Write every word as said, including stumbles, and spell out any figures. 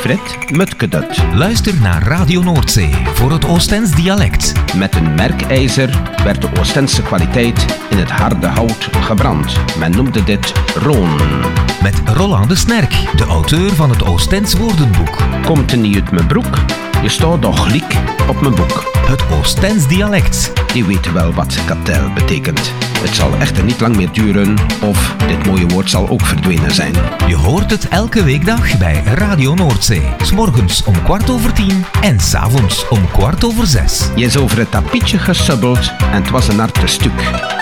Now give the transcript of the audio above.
Frit Mutkedut. Luister naar Radio Noordzee voor het Oostens dialect. Met een merkijzer werd de Oostense kwaliteit in het harde hout gebrand. Men noemde dit roon. Met Roland de Snerk, de auteur van het Oostens woordenboek. Komt er niet uit mijn broek? Je staat toch liek op mijn boek. Het Oostens dialect. Die weten wel wat katel betekent. Het zal echter niet lang meer duren of dit mooie woord zal ook verdwenen zijn. Je hoort het elke weekdag bij Radio Noordzee. 's Morgens om kwart over tien en 's avonds om kwart over zes. Je is over het tapietje gesubbeld en het was een harte stuk.